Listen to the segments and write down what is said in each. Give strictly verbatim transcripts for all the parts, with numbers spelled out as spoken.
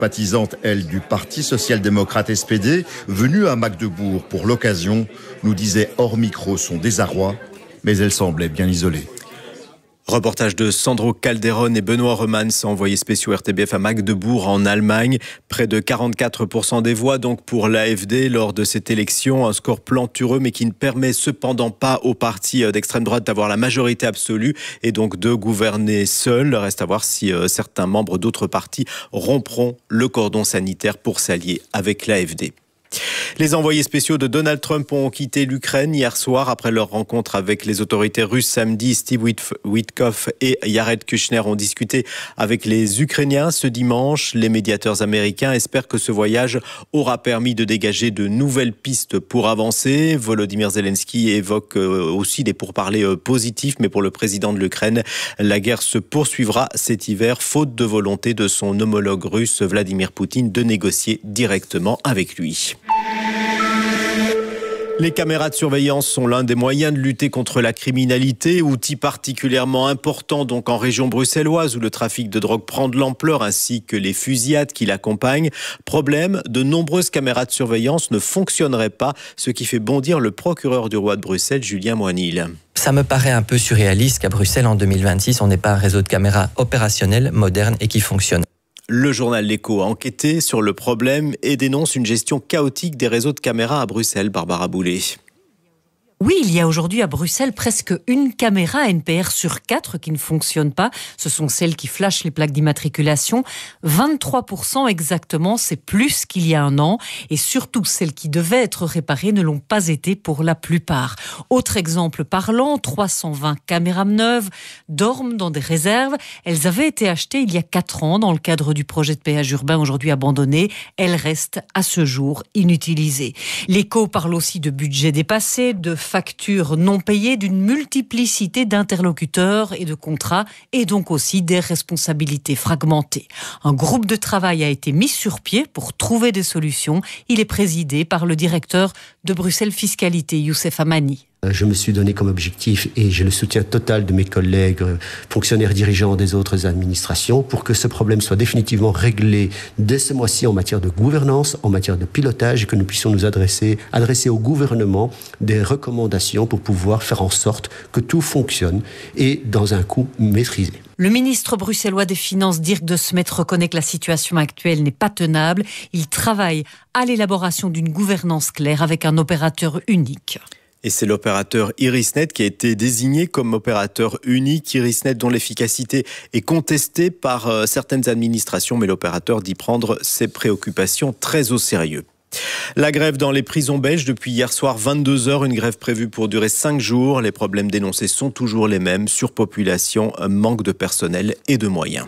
Sympathisante, elle, du Parti social-démocrate S P D, venue à Magdebourg pour l'occasion, nous disait hors micro son désarroi, mais elle semblait bien isolée. Reportage de Sandro Calderon et Benoît Remans, envoyés spéciaux R T B F à Magdebourg en Allemagne. Près de quarante-quatre pour cent des voix donc pour l'A F D lors de cette élection. Un score plantureux mais qui ne permet cependant pas au parti d'extrême droite d'avoir la majorité absolue et donc de gouverner seul. Reste à voir si euh, certains membres d'autres partis rompront le cordon sanitaire pour s'allier avec l'A F D. Les envoyés spéciaux de Donald Trump ont quitté l'Ukraine hier soir après leur rencontre avec les autorités russes samedi. Steve Witkoff et Jared Kushner ont discuté avec les Ukrainiens ce dimanche. Les médiateurs américains espèrent que ce voyage aura permis de dégager de nouvelles pistes pour avancer. Volodymyr Zelensky évoque aussi des pourparlers positifs, mais pour le président de l'Ukraine, la guerre se poursuivra cet hiver, faute de volonté de son homologue russe Vladimir Poutine de négocier directement avec lui. Les caméras de surveillance sont l'un des moyens de lutter contre la criminalité, outil particulièrement important donc en région bruxelloise où le trafic de drogue prend de l'ampleur ainsi que les fusillades qui l'accompagnent. Problème, de nombreuses caméras de surveillance ne fonctionneraient pas, ce qui fait bondir le procureur du roi de Bruxelles, Julien Moinil. Ça me paraît un peu surréaliste qu'à Bruxelles en deux mille vingt-six, on n'ait pas un réseau de caméras opérationnel, moderne et qui fonctionne. Le journal L'Écho a enquêté sur le problème et dénonce une gestion chaotique des réseaux de caméras à Bruxelles. Barbara Boulet. Oui, il y a aujourd'hui à Bruxelles presque une caméra N P R sur quatre qui ne fonctionne pas. Ce sont celles qui flashent les plaques d'immatriculation. vingt-trois pour cent exactement, c'est plus qu'il y a un an. Et surtout, celles qui devaient être réparées ne l'ont pas été pour la plupart. Autre exemple parlant, trois cent vingt caméras neuves dorment dans des réserves. Elles avaient été achetées il y a quatre ans dans le cadre du projet de péage urbain aujourd'hui abandonné. Elles restent à ce jour inutilisées. L'Écho parle aussi de budget dépassé, de factures non payées, d'une multiplicité d'interlocuteurs et de contrats et donc aussi des responsabilités fragmentées. Un groupe de travail a été mis sur pied pour trouver des solutions. Il est présidé par le directeur de Bruxelles Fiscalité, Youssef Amani. Je me suis donné comme objectif, et j'ai le soutien total de mes collègues, fonctionnaires dirigeants des autres administrations, pour que ce problème soit définitivement réglé dès ce mois-ci en matière de gouvernance, en matière de pilotage, et que nous puissions nous adresser, adresser au gouvernement des recommandations pour pouvoir faire en sorte que tout fonctionne et dans un coût maîtrisé. Le ministre bruxellois des Finances, Dirk De Smet, reconnaît que la situation actuelle n'est pas tenable. Il travaille à l'élaboration d'une gouvernance claire avec un opérateur unique. Et c'est l'opérateur Irisnet qui a été désigné comme opérateur unique. Irisnet dont l'efficacité est contestée par euh, certaines administrations, mais l'opérateur dit prendre ses préoccupations très au sérieux. La grève dans les prisons belges depuis hier soir vingt-deux heures, une grève prévue pour durer cinq jours. Les problèmes dénoncés sont toujours les mêmes, surpopulation, manque de personnel et de moyens.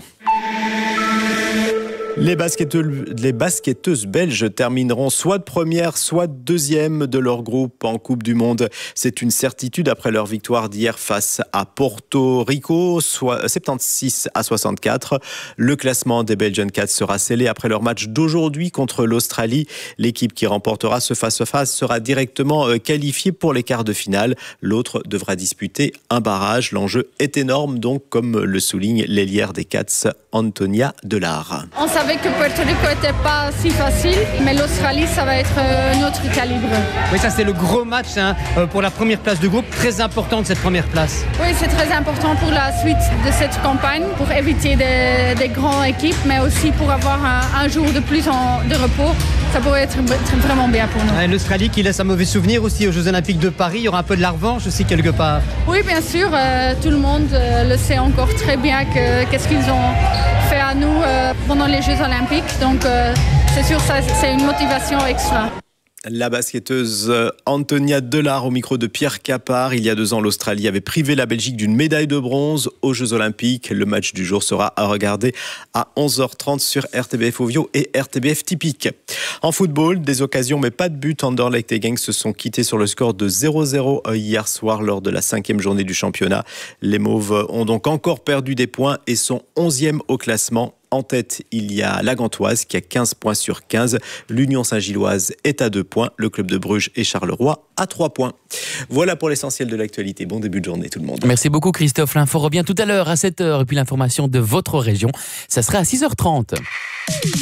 Les basketteuses, les basketteuses belges termineront soit de première, soit de deuxième de leur groupe en Coupe du Monde. C'est une certitude après leur victoire d'hier face à Porto Rico, soit soixante-seize à soixante-quatre. Le classement des Belgian Cats sera scellé après leur match d'aujourd'hui contre l'Australie. L'équipe qui remportera ce face-à-face sera directement qualifiée pour les quarts de finale. L'autre devra disputer un barrage. L'enjeu est énorme, donc, comme le souligne l'ailière des Cats, Antonia Delare. On savait que Puerto Rico n'était pas si facile, mais l'Australie, ça va être un autre calibre. Oui, ça c'est le gros match hein, pour la première place du groupe. Très importante cette première place. Oui, c'est très important pour la suite de cette campagne, pour éviter des, des grandes équipes, mais aussi pour avoir un, un jour de plus en, de repos. Ça pourrait être vraiment bien pour nous. Ouais, L'Australie qui laisse un mauvais souvenir aussi aux Jeux Olympiques de Paris. Il y aura un peu de la revanche aussi quelque part. Oui, bien sûr. Euh, tout le monde euh, le sait encore très bien que, qu'est-ce qu'ils ont fait à nous euh, pendant les Jeux Olympiques. Donc, euh, c'est sûr, ça, c'est une motivation extra. La basketteuse Antonia Delare au micro de Pierre Capard. Il y a deux ans, l'Australie avait privé la Belgique d'une médaille de bronze aux Jeux Olympiques. Le match du jour sera à regarder à onze heures trente sur R T B F Ovio et R T B F Typique. En football, des occasions mais pas de but. Anderlecht et Genk se sont quittés sur le score de zéro zéro hier soir lors de la cinquième journée du championnat. Les Mauves ont donc encore perdu des points et sont onzième au classement. En tête, il y a la Gantoise qui a quinze points sur quinze. L'Union Saint-Gilloise est à deux points. Le club de Bruges et Charleroi à trois points. Voilà pour l'essentiel de l'actualité. Bon début de journée tout le monde. Merci beaucoup Christophe. L'info revient tout à l'heure à sept heures. Et puis l'information de votre région, ça sera à six heures trente.